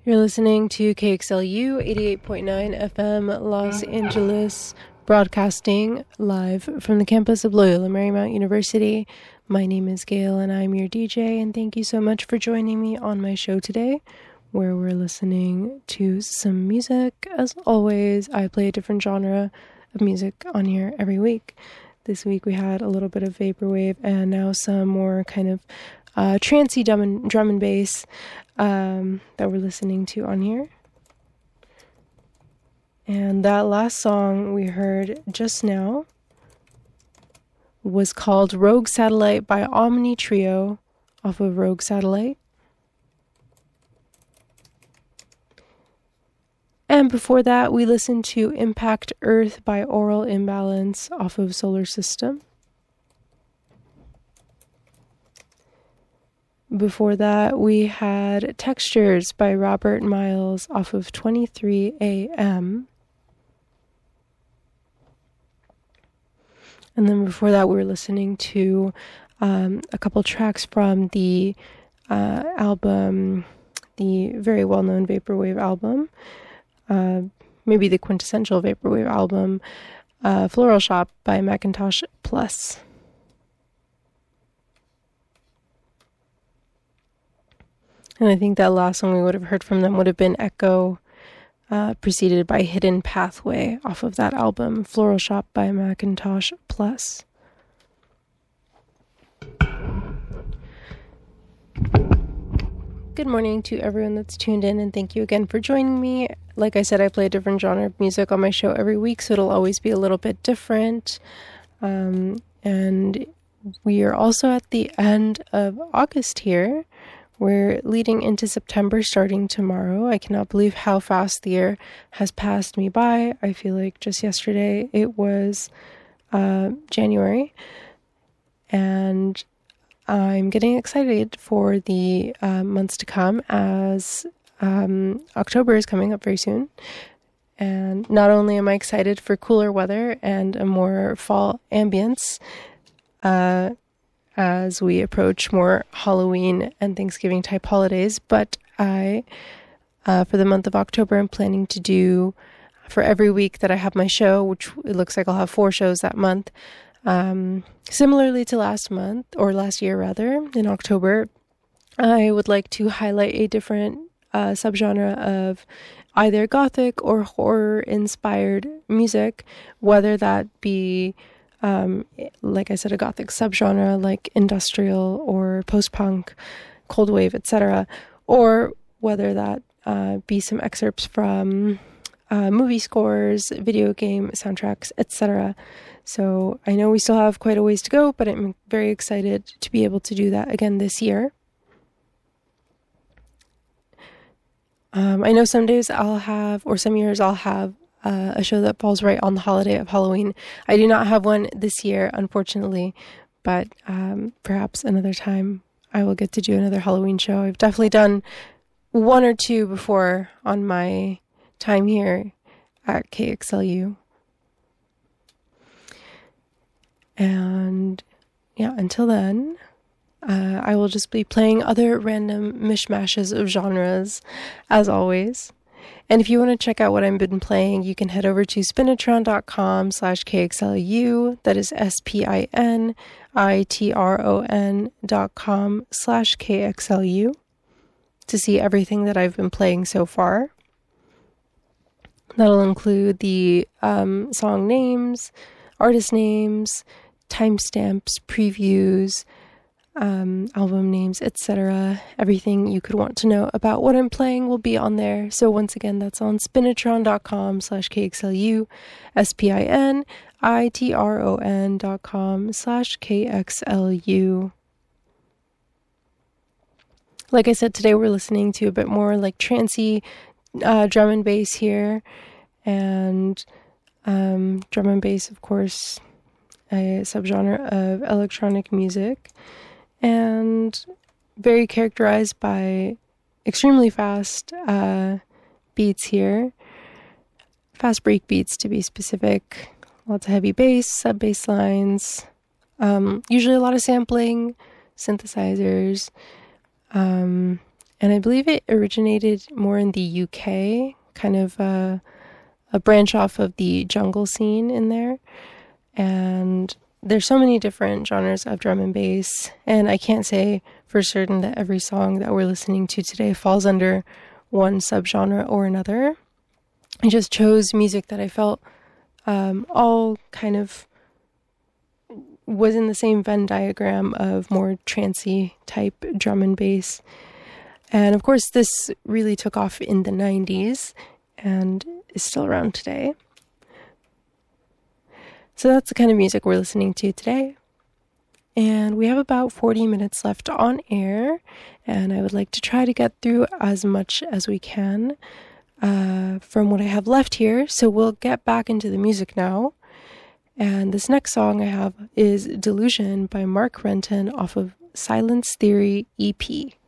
You're listening to KXLU 88.9 FM Los Angeles, broadcasting live from the campus of Loyola Marymount University. My name is Gail and I'm your DJ, and thank you so much for joining me on my show today, where we're listening to some music. As always, I play a different genre of music on here every week. This week we had a little bit of vaporwave and now some more kind of trancey drum and bass that we're listening to on here. And that last song we heard just now was called Rogue Satellite by Omni Trio off of Rogue Satellite. And before that, we listened to Impact Earth by Aural Imbalance off of Solar System. Before that, we had Textures by Robert Miles off of 23 AM. And then before that, we were listening to a couple tracks from the album, the very well-known Vaporwave album, maybe the quintessential Vaporwave album, Floral Shop by Macintosh Plus. And I think that last song we would have heard from them would have been Echo, preceded by Hidden Pathway off of that album, Floral Shop by Macintosh Plus. Good morning to everyone that's tuned in, and thank you again for joining me. Like I said, I play a different genre of music on my show every week, so it'll always be a little bit different. And we are also at the end of August here. We're leading into September starting tomorrow. I cannot believe how fast the year has passed me by. I feel like just yesterday it was January. And I'm getting excited for the months to come as October is coming up very soon. And not only am I excited for cooler weather and a more fall ambience, as we approach more Halloween and Thanksgiving type holidays, but I, for the month of October, I'm planning to do, for every week that I have my show, which it looks like I'll have 4 shows that month, similarly to last year rather, in October, I would like to highlight a different subgenre of either gothic or horror inspired music, whether that be like I said, a gothic subgenre like industrial or post-punk, cold wave, etc., or whether that be some excerpts from movie scores, video game soundtracks, etc. So I know we still have quite a ways to go, but I'm very excited to be able to do that again this year. I know some days I'll have, or some years I'll have, a show that falls right on the holiday of Halloween. I do not have one this year, unfortunately, but perhaps another time I will get to do another Halloween show. I've definitely done 1 or 2 before on my time here at KXLU. And yeah, until then, I will just be playing other random mishmashes of genres, as always. And if you want to check out what I've been playing, you can head over to spinitron.com/KXLU. That is spinitron.com/KXLU to see everything that I've been playing so far. That'll include the song names, artist names, timestamps, previews, album names, etc. Everything you could want to know about what I'm playing will be on there. So once again, that's on spinitron.com/KXLU, spinitron.com/KXLU. Like I said, today we're listening to a bit more like trancey drum and bass here, and drum and bass, of course, a subgenre of electronic music, and very characterized by extremely fast beats here, fast break beats to be specific, lots of heavy bass, sub-bass lines, usually a lot of sampling, synthesizers, And I believe it originated more in the UK, kind of a branch off of the jungle scene in there. And there's so many different genres of drum and bass, and I can't say for certain that every song that we're listening to today falls under one subgenre or another. I just chose music that I felt all kind of was in the same Venn diagram of more trancey type drum and bass. And of course, this really took off in the 90s and is still around today. So that's the kind of music we're listening to today. And we have about 40 minutes left on air, and I would like to try to get through as much as we can from what I have left here. So we'll get back into the music now. And this next song I have is Delusion by Mark Renton off of Silence Theory EP.